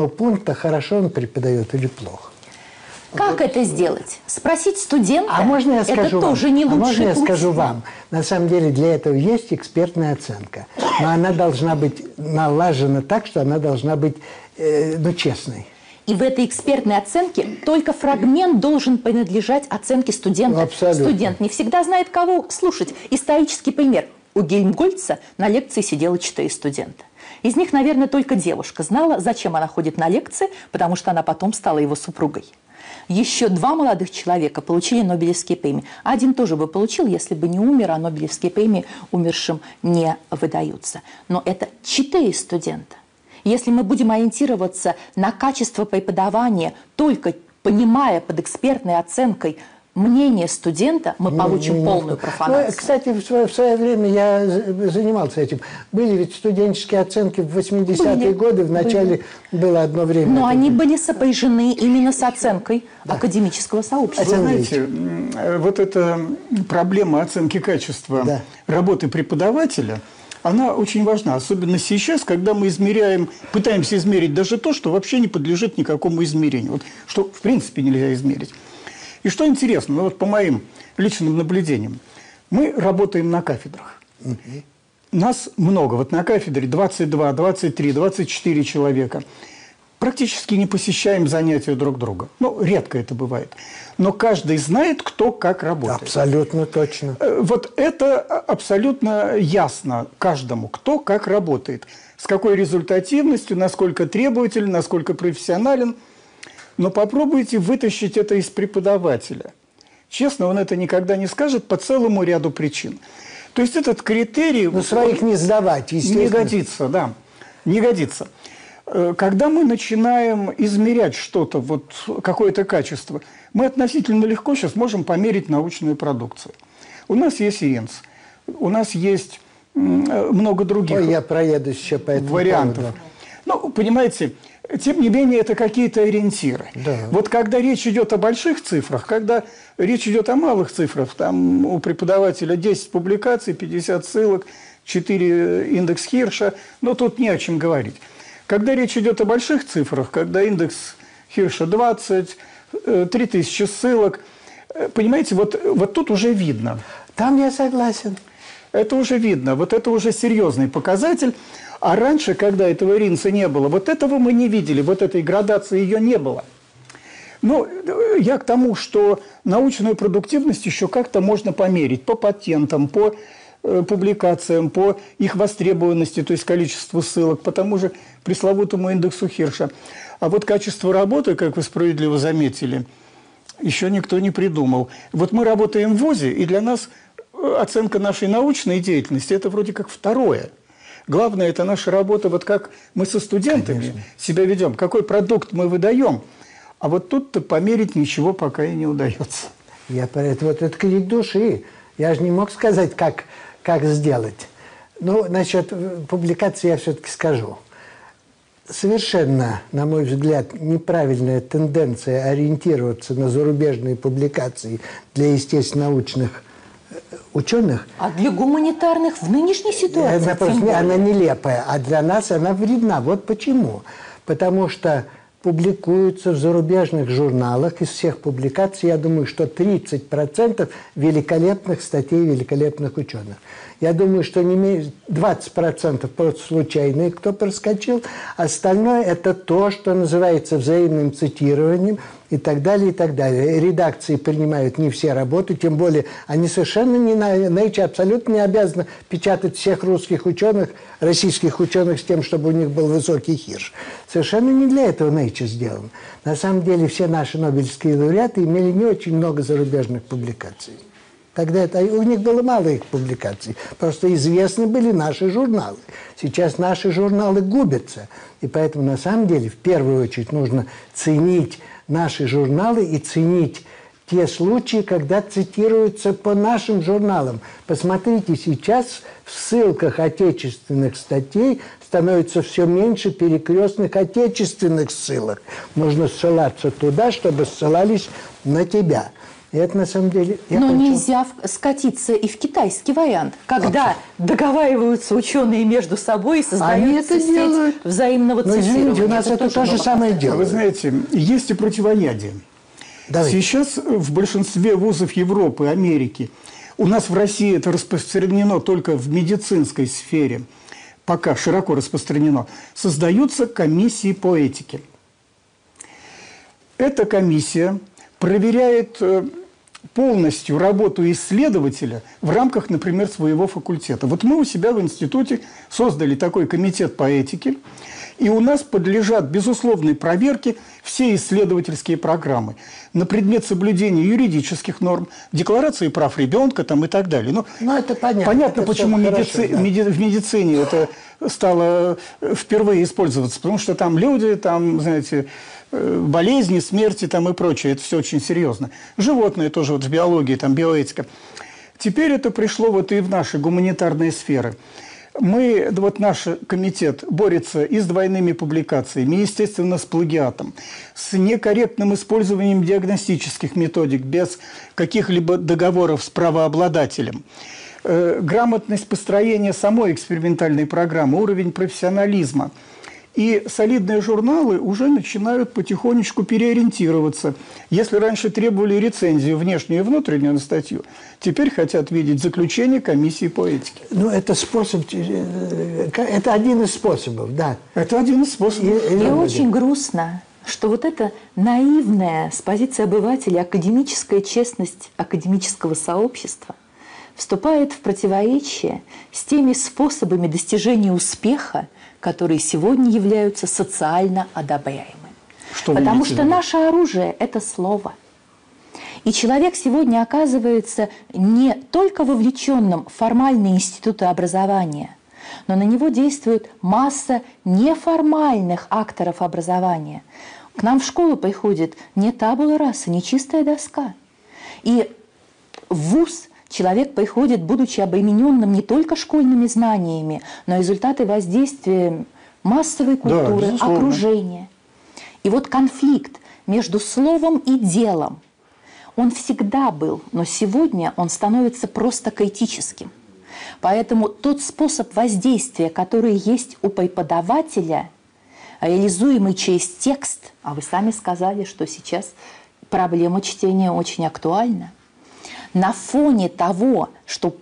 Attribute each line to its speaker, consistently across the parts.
Speaker 1: пункта, хорошо он преподает или плохо.
Speaker 2: Как это сделать? Спросить студента?
Speaker 1: А можно я скажу
Speaker 2: это
Speaker 1: вам?
Speaker 2: тоже не лучший
Speaker 1: можно я
Speaker 2: путь?
Speaker 1: скажу вам? На самом деле для этого есть экспертная оценка. Но она должна быть налажена так, что она должна быть честной.
Speaker 2: И в этой экспертной оценке только фрагмент должен принадлежать оценке студента.
Speaker 1: Абсолютно.
Speaker 2: Студент не всегда знает, кого слушать. Исторический пример. У Гельмгольца на лекции сидело 4 студента. Из них, наверное, только девушка знала, зачем она ходит на лекции, потому что она потом стала его супругой. Еще 2 молодых человека получили Нобелевские премии. Один тоже бы получил, если бы не умер, а Нобелевские премии умершим не выдаются. Но это 4 студента. Если мы будем ориентироваться на качество преподавания, только понимая под экспертной оценкой мнение студента, мы получим полную профанацию.
Speaker 1: Кстати, в свое время я занимался этим. Были ведь студенческие оценки в 80-е годы, в начале было одно время.
Speaker 2: Но они были сопряжены именно с оценкой академического сообщества.
Speaker 3: Вы знаете, вот эта проблема оценки качества работы преподавателя, она очень важна, особенно сейчас, когда мы пытаемся измерить даже то, что вообще не подлежит никакому измерению, вот, что в принципе нельзя измерить. И что интересно, по моим личным наблюдениям, мы работаем на кафедрах. Нас много. Вот на кафедре 22, 23, 24 человека. Практически не посещаем занятия друг друга. Редко это бывает. Но каждый знает, кто как работает.
Speaker 1: Абсолютно точно.
Speaker 3: Вот это абсолютно ясно каждому, кто как работает. С какой результативностью, насколько требователен, насколько профессионален. Но попробуйте вытащить это из преподавателя. Честно, он это никогда не скажет по целому ряду причин. То есть этот критерий...
Speaker 1: своих не сдавать, естественно.
Speaker 3: Не годится, да. Не годится. Когда мы начинаем измерять что-то, какое-то качество, мы относительно легко сейчас можем померить научную продукцию. У нас есть ИЭНС, у нас есть много других
Speaker 1: я проедусь еще по этому
Speaker 3: вариантов.
Speaker 1: поводу.
Speaker 3: Понимаете, тем не менее, это какие-то ориентиры.
Speaker 1: Да.
Speaker 3: Вот когда речь идет о больших цифрах, когда речь идет о малых цифрах, там у преподавателя 10 публикаций, 50 ссылок, 4 индекс Хирша, тут не о чем говорить. Когда речь идет о больших цифрах, когда индекс Хирша 20, 3000 ссылок, понимаете, вот тут уже видно.
Speaker 1: Там я согласен.
Speaker 3: Это уже видно, это уже серьезный показатель. А раньше, когда этого РИНСа не было, этого мы не видели, этой градации ее не было. Я к тому, что научную продуктивность еще как-то можно померить по патентам, по публикациям, по их востребованности, то есть количеству ссылок, по тому же пресловутому индексу Хирша. А качество работы, как вы справедливо заметили, еще никто не придумал. Мы работаем в ВУЗе, и для нас оценка нашей научной деятельности – это вроде как второе. Главное – это наша работа, как мы со студентами себя ведем, какой продукт мы выдаем. А тут-то померить ничего пока и не удается.
Speaker 1: Это крик души. Я же не мог сказать, как сделать. Насчет публикации я все-таки скажу. Совершенно, на мой взгляд, неправильная тенденция ориентироваться на зарубежные публикации для естественно-научных ученых.
Speaker 2: А для гуманитарных в нынешней ситуации?
Speaker 1: Она нелепая, а для нас она вредна. Вот почему. Потому что публикуются в зарубежных журналах, из всех публикаций, я думаю, что 30% великолепных статей великолепных ученых. Я думаю, что не менее 20% просто случайные, кто проскочил. Остальное – это то, что называется взаимным цитированием и так далее, и так далее. Редакции принимают не все работы, тем более они совершенно не Nature абсолютно не обязаны печатать всех русских ученых, российских ученых с тем, чтобы у них был высокий Хирш. Совершенно не для этого Nature сделан. На самом деле все наши нобелевские лауреаты имели не очень много зарубежных публикаций. Тогда у них было мало их публикаций. Просто известны были наши журналы. Сейчас наши журналы губятся. И поэтому, на самом деле, в первую очередь нужно ценить наши журналы и ценить те случаи, когда цитируются по нашим журналам. Посмотрите, сейчас в ссылках отечественных статей становится все меньше перекрестных отечественных ссылок. Нужно ссылаться туда, чтобы ссылались на тебя. И это на самом деле...
Speaker 2: Но нельзя скатиться и в китайский вариант, когда договариваются ученые между собой и создаются сеть взаимного цитирования.
Speaker 1: Извините, у нас это то же самое дело.
Speaker 3: Вы знаете, есть и противоядие.
Speaker 1: Давайте.
Speaker 3: Сейчас в большинстве вузов Европы, Америки, у нас в России это распространено только в медицинской сфере, пока широко распространено, создаются комиссии по этике. Эта комиссия проверяет полностью работу исследователя в рамках, например, своего факультета. Вот мы у себя в институте создали такой комитет по этике, и у нас подлежат безусловной проверке все исследовательские программы на предмет соблюдения юридических норм, декларации прав ребенка там, и так далее.
Speaker 1: Ну, это понятно.
Speaker 3: Понятно,
Speaker 1: Это
Speaker 3: почему
Speaker 1: всё хорошо, да.
Speaker 3: в медицине это стало впервые использоваться, потому что там люди, там, знаете, болезни, смерти там и прочее. Это все очень серьезно. Животные тоже вот в биологии, там биоэтика. Теперь это пришло вот и в наши гуманитарные сферы. Вот наш комитет борется и с двойными публикациями, естественно, с плагиатом, с некорректным использованием диагностических методик без каких-либо договоров с правообладателем. Грамотность построения самой экспериментальной программы, уровень профессионализма. И солидные журналы уже начинают потихонечку переориентироваться. Если раньше требовали рецензию внешнюю и внутреннюю на статью, теперь хотят видеть заключение комиссии по этике.
Speaker 1: Ну, это способ, это один из способов, да.
Speaker 3: Это один из способов.
Speaker 2: И очень грустно, что вот эта наивная с позиции обывателя академическая честность академического сообщества вступает в противоречие с теми способами достижения успеха, которые сегодня являются социально одобряемыми. Потому что наше оружие – это слово. И человек сегодня оказывается не только вовлеченным в формальные институты образования, но на него действует масса неформальных акторов образования. К нам в школу приходит не табула раса, не чистая доска. И в вуз человек приходит, будучи обремененным не только школьными знаниями, но и результаты воздействия массовой культуры,
Speaker 3: да,
Speaker 2: окружения. И вот конфликт между словом и делом, он всегда был, но сегодня он становится просто критическим. Поэтому тот способ воздействия, который есть у преподавателя, реализуемый через текст, а вы сами сказали, что сейчас проблема чтения очень актуальна, на фоне того, что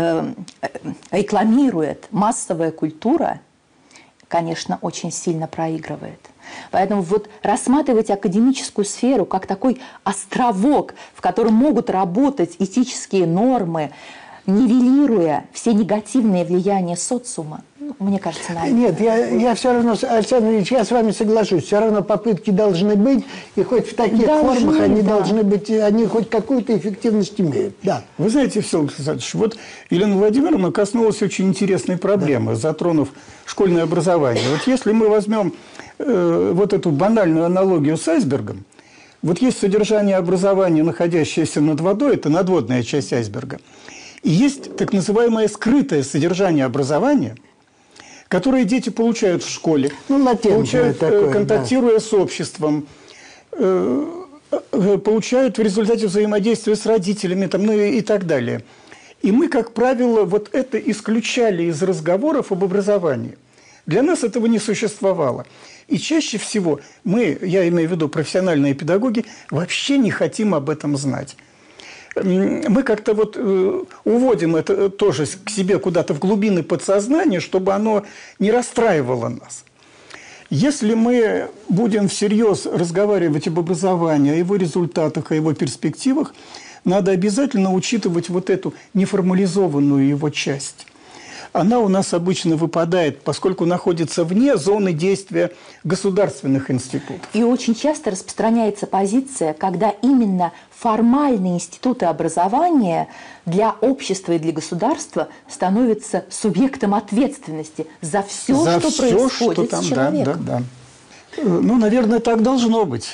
Speaker 2: рекламирует массовая культура, конечно, очень сильно проигрывает. Поэтому вот рассматривать академическую сферу как такой островок, в котором могут работать этические нормы, нивелируя все негативные влияния социума, мне кажется, наивно.
Speaker 1: Нет, я все равно, Александр Ильич, я с вами соглашусь. Все равно попытки должны быть, и хоть в таких формах они должны быть, они хоть какую-то эффективность имеют. Да.
Speaker 3: Вы знаете, Всеволод Александрович, вот Елена Владимировна коснулась очень интересной проблемы, затронув школьное образование. Вот если мы возьмем вот эту банальную аналогию с айсбергом, вот есть содержание образования, находящееся над водой, это надводная часть айсберга, и есть так называемое скрытое содержание образования, которые дети получают в школе, получают, такое, контактируя с обществом, получают в результате взаимодействия с родителями там, ну и так далее. И мы, как правило, вот это исключали из разговоров об образовании. Для нас этого не существовало. И чаще всего мы, я имею в виду профессиональные педагоги, вообще не хотим об этом знать. Мы как-то вот уводим это тоже к себе куда-то в глубины подсознания, чтобы оно не расстраивало нас. Если мы будем всерьез разговаривать об образовании, о его результатах, о его перспективах, надо обязательно учитывать вот эту неформализованную его часть. Она у нас обычно выпадает, поскольку находится вне зоны действия государственных институтов.
Speaker 2: И очень часто распространяется позиция, когда именно формальные институты образования для общества и для государства становятся субъектом ответственности за все, что происходит с человеком.
Speaker 3: Да. Ну, наверное, так должно быть.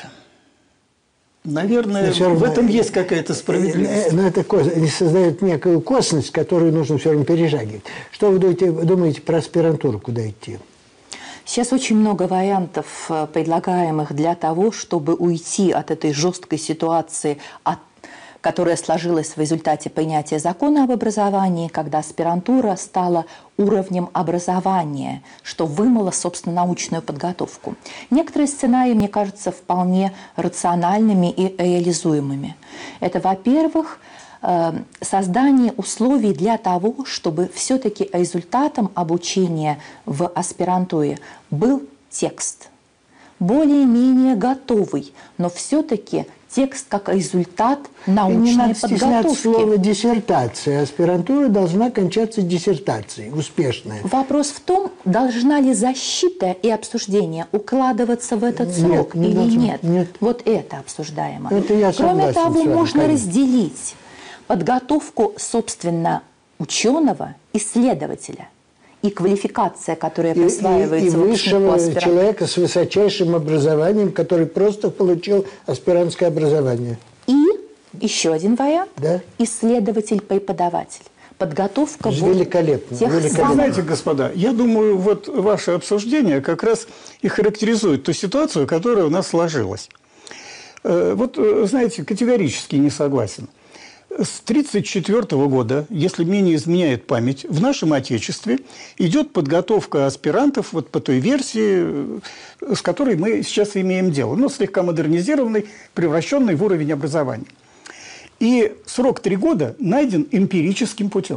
Speaker 3: Наверное, в этом есть какая-то справедливость.
Speaker 1: Но это создает некую косность, которую нужно все равно перешагивать. Что вы думаете про аспирантуру, куда идти?
Speaker 2: Сейчас очень много вариантов, предлагаемых для того, чтобы уйти от этой жесткой ситуации, от которая сложилась в результате принятия закона об образовании, когда аспирантура стала уровнем образования, что вымыло, собственно, научную подготовку. Некоторые сценарии, мне кажется, вполне рациональными и реализуемыми. Это, во-первых, создание условий для того, чтобы все-таки результатом обучения в аспирантуре был текст. Более-менее готовый, но все-таки текст как результат научной подготовки.
Speaker 1: Не надо стеснять слово «диссертация». Аспирантура должна кончаться диссертацией, успешная.
Speaker 2: Вопрос в том, должна ли защита и обсуждение укладываться в этот срок
Speaker 1: не
Speaker 2: или
Speaker 1: должна.
Speaker 2: нет.
Speaker 1: Нет.
Speaker 2: Вот это обсуждаемо.
Speaker 1: Это я
Speaker 2: Кроме
Speaker 1: согласен
Speaker 2: того,
Speaker 1: с вами,
Speaker 2: можно
Speaker 1: конечно.
Speaker 2: разделить подготовку, собственно, ученого, исследователя и квалификация, которая присваивается
Speaker 1: и
Speaker 2: выпускнику
Speaker 1: высшего
Speaker 2: аспиранта.
Speaker 1: человека с высочайшим образованием, который просто получил аспирантское образование.
Speaker 2: И еще один вариант
Speaker 1: Да.
Speaker 2: – исследователь-преподаватель. Подготовка
Speaker 1: Великолепно,
Speaker 2: тех
Speaker 1: великолепно.
Speaker 2: самых.
Speaker 3: Знаете, господа, я думаю, вот ваше обсуждение как раз и характеризует ту ситуацию, которая у нас сложилась. Вот, знаете, категорически не согласен. С 1934 года, если мне не изменяет память, в нашем Отечестве идет подготовка аспирантов вот по той версии, с которой мы сейчас имеем дело. Ну, слегка модернизированный, превращенный в уровень образования. И срок 3 года найден эмпирическим путем.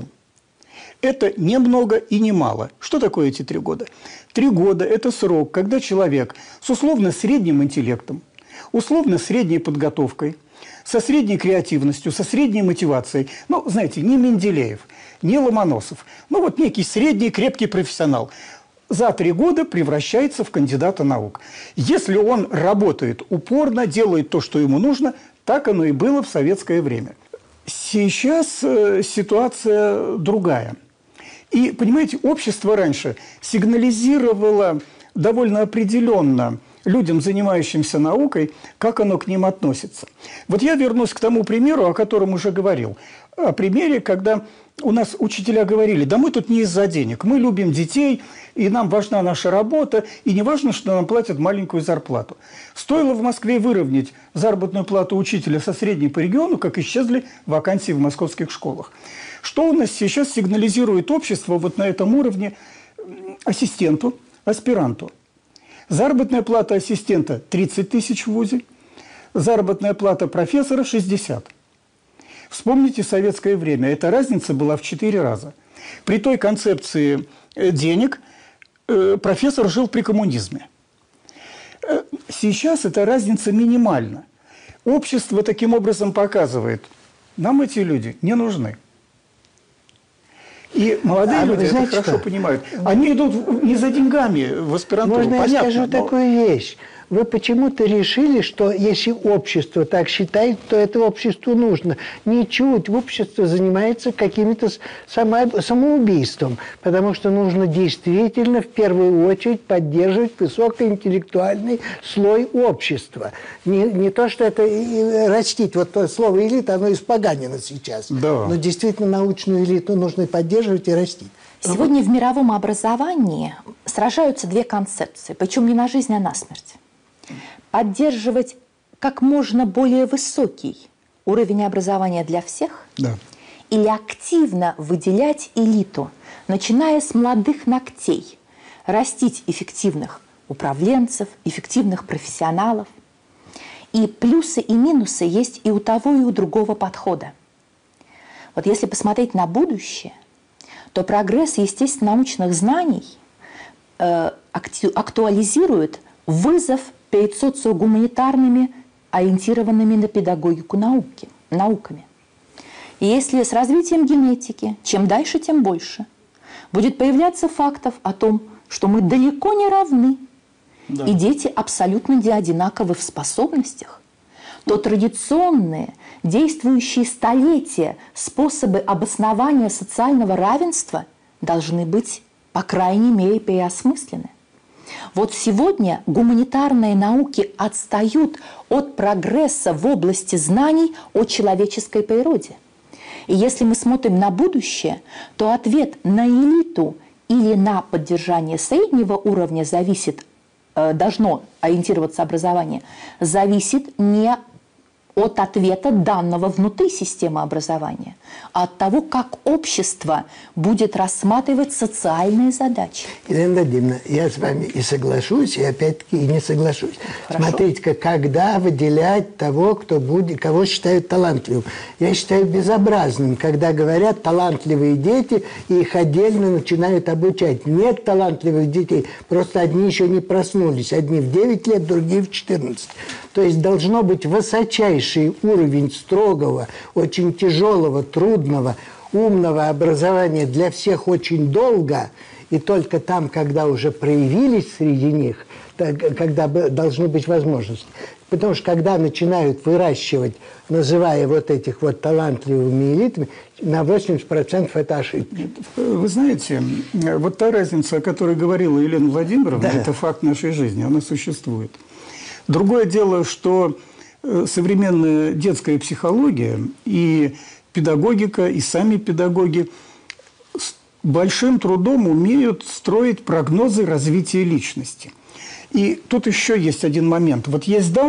Speaker 3: Это не много и не мало. Что такое эти 3 года? 3 года – это срок, когда человек с условно средним интеллектом, условно средней подготовкой, со средней креативностью, со средней мотивацией. Ну, знаете, не Менделеев, не Ломоносов. Ну, вот некий средний крепкий профессионал. За 3 года превращается в кандидата наук. Если он работает упорно, делает то, что ему нужно, так оно и было в советское время. Сейчас ситуация другая. И, понимаете, общество раньше сигнализировало довольно определенно людям, занимающимся наукой, как оно к ним относится. Вот я вернусь к тому примеру, о котором уже говорил. О примере, когда у нас учителя говорили: да мы тут не из-за денег, мы любим детей, и нам важна наша работа, и не важно, что нам платят маленькую зарплату. Стоило в Москве выровнять заработную плату учителя со средней по региону, как исчезли вакансии в московских школах. Что у нас сейчас сигнализирует общество вот на этом уровне ассистенту, аспиранту? Заработная плата ассистента 30 тысяч в ВУЗе, заработная плата профессора 60. Вспомните советское время, эта разница была в 4 раза. При той концепции денег профессор жил при коммунизме. Сейчас эта разница минимальна. Общество таким образом показывает: нам эти люди не нужны. И молодые люди это хорошо понимают. Они идут не за деньгами в аспирантуру,
Speaker 1: Можно
Speaker 3: понятно,
Speaker 1: я скажу
Speaker 3: но...
Speaker 1: такую вещь? Вы почему-то решили, что если общество так считает, то это обществу нужно. Ничуть. Общество занимается каким-то самоубийством, потому что нужно действительно в первую очередь поддерживать высокоинтеллектуальный слой общества. Не то, что это растить. Вот то слово «элита», оно испоганено сейчас.
Speaker 3: Да.
Speaker 1: Но действительно научную элиту нужно поддерживать и растить.
Speaker 2: Сегодня в мировом образовании сражаются 2 концепции, причем не на жизнь, а на смерть. Поддерживать как можно более высокий уровень образования для всех,
Speaker 3: Да.
Speaker 2: или активно выделять элиту, начиная с молодых ногтей, растить эффективных управленцев, эффективных профессионалов. И плюсы и минусы есть и у того, и у другого подхода. Вот если посмотреть на будущее, то прогресс естественно-научных знаний актуализирует вызов перед социогуманитарными, ориентированными на педагогику науками. И если с развитием генетики, чем дальше, тем больше, будет появляться фактов о том, что мы далеко не равны, и дети абсолютно не одинаковы в способностях, то традиционные, действующие столетия способы обоснования социального равенства должны быть, по крайней мере, переосмыслены. Вот сегодня гуманитарные науки отстают от прогресса в области знаний о человеческой природе. И если мы смотрим на будущее, то ответ на элиту или на поддержание среднего уровня должно ориентироваться образование, зависит не от ответа, данного внутри системы образования, а от того, как общество будет рассматривать социальные задачи.
Speaker 1: Елена Владимировна, я с вами и соглашусь, и опять-таки и не соглашусь.
Speaker 2: Хорошо.
Speaker 1: Смотрите, когда выделять того, кого считают талантливым? Я считаю безобразным, когда говорят талантливые дети, и их отдельно начинают обучать. Нет талантливых детей, просто одни еще не проснулись. Одни в 9 лет, другие в 14. То есть должно быть высочайший уровень строгого, очень тяжелого, трудного, умного образования для всех очень долго, и только там, когда уже проявились среди них, когда должны быть возможности. Потому что когда начинают выращивать, называя вот этих вот талантливыми элитами, на 80% это ошибки.
Speaker 3: Вы знаете, вот та разница, о которой говорила Елена Владимировна, это факт нашей жизни, она существует. Другое дело, что современная детская психология и педагогика, и сами педагоги с большим трудом умеют строить прогнозы развития личности. И тут еще есть один момент. Вот есть дар,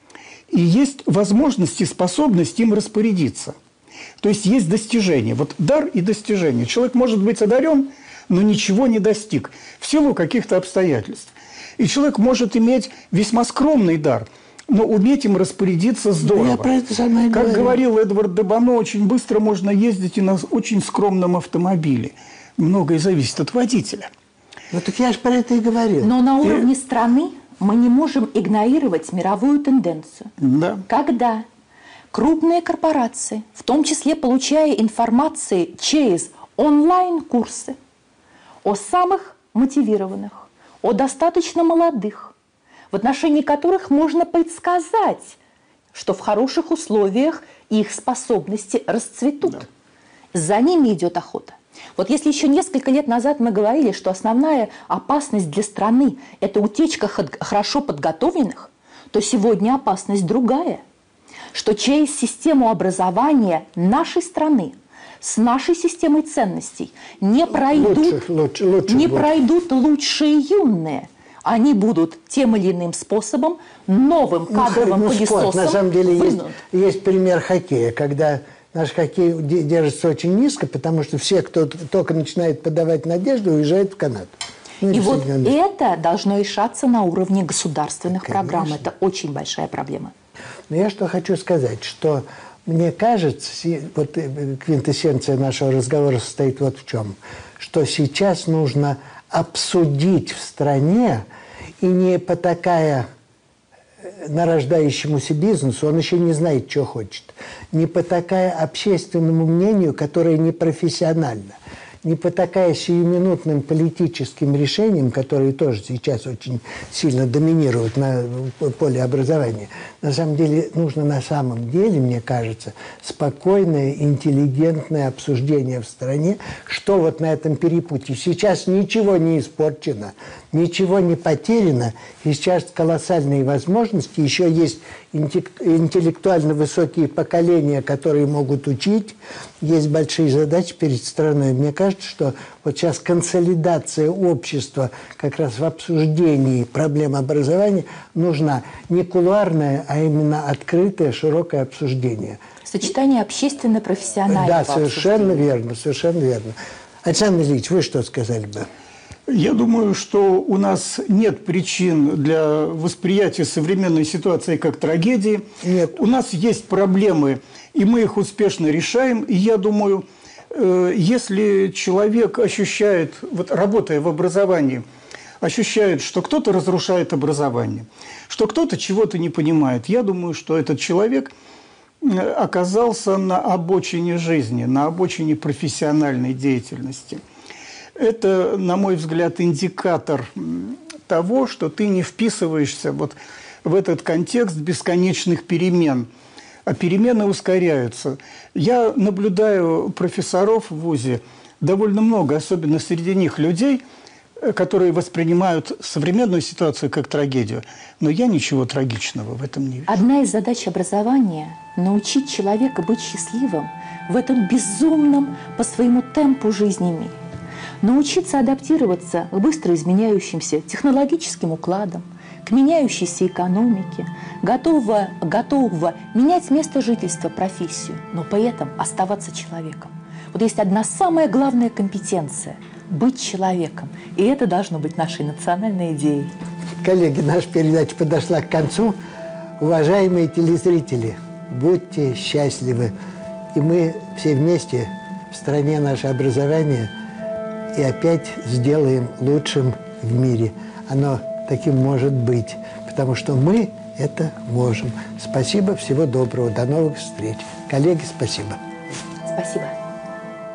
Speaker 3: и есть возможность и способность им распорядиться. То есть есть достижение. Вот дар и достижение. Человек может быть одарен, но ничего не достиг в силу каких-то обстоятельств. И человек может иметь весьма скромный дар, но уметь им распорядиться здорово.
Speaker 1: Я про это самое
Speaker 3: Как
Speaker 1: говорю.
Speaker 3: говорил Эдвард де Боно, очень быстро можно ездить и на очень скромном автомобиле. Многое зависит от водителя.
Speaker 1: Ну так я же про это и говорил.
Speaker 2: Но на уровне страны мы не можем игнорировать мировую тенденцию.
Speaker 3: Да.
Speaker 2: Когда крупные корпорации, в том числе получая информации через онлайн-курсы о самых мотивированных, о достаточно молодых, в отношении которых можно предсказать, что в хороших условиях их способности расцветут. Да. За ними идет охота. Вот если еще несколько лет назад мы говорили, что основная опасность для страны – это утечка хорошо подготовленных, то сегодня опасность другая. Что через систему образования нашей страны с нашей системой ценностей не пройдут лучшие юные. Они будут тем или иным способом, новым кадровым пылесосом.
Speaker 1: На самом деле есть пример хоккея, когда наш хоккей держится очень низко, потому что все, кто только начинает подавать надежду, уезжают в Канаду. Ну,
Speaker 2: и вот это должно решаться на уровне государственных программ. Это очень большая проблема.
Speaker 1: Но я что хочу сказать, что мне кажется, вот квинтэссенция нашего разговора состоит вот в чем, что сейчас нужно обсудить в стране, и не потакая нарождающемуся бизнесу, он еще не знает, что хочет, не потакая общественному мнению, которое непрофессионально, не потакая сиюминутным политическим решениям, которые тоже сейчас очень сильно доминируют на поле образования. На самом деле, нужно мне кажется, спокойное, интеллигентное обсуждение в стране, что вот на этом перепутье. Сейчас ничего не испорчено, ничего не потеряно, и сейчас колоссальные возможности, еще есть интеллектуально высокие поколения, которые могут учить, есть большие задачи перед страной. Мне кажется, что вот сейчас консолидация общества как раз в обсуждении проблем образования нужна не кулуарная, а именно открытое, широкое обсуждение.
Speaker 2: Сочетание общественно-профессионального.
Speaker 1: Да, совершенно верно, совершенно верно. Александр Ильич, вы что сказали бы?
Speaker 3: Я думаю, что у нас нет причин для восприятия современной ситуации как трагедии.
Speaker 1: Нет.
Speaker 3: У нас есть проблемы, и мы их успешно решаем. И я думаю, если человек ощущает, вот работая в образовании, ощущает, что кто-то разрушает образование, что кто-то чего-то не понимает, я думаю, что этот человек оказался на обочине жизни, на обочине профессиональной деятельности. Это, на мой взгляд, индикатор того, что ты не вписываешься вот в этот контекст бесконечных перемен. А перемены ускоряются. Я наблюдаю профессоров в ВУЗе довольно много, особенно среди них людей, которые воспринимают современную ситуацию как трагедию. Но я ничего трагичного в этом не вижу.
Speaker 2: Одна из задач образования – научить человека быть счастливым в этом безумном по своему темпу жизни мире. Научиться адаптироваться к быстро изменяющимся технологическим укладам, к меняющейся экономике, готового менять место жительства, профессию, но при этом оставаться человеком. Вот есть одна самая главная компетенция – быть человеком. И это должно быть нашей национальной идеей.
Speaker 1: Коллеги, наша передача подошла к концу. Уважаемые телезрители, будьте счастливы. И мы все вместе в стране наше образование и опять сделаем лучшим в мире. Оно таким может быть, потому что мы это можем. Спасибо, всего доброго, до новых встреч. Коллеги, спасибо.
Speaker 2: Спасибо.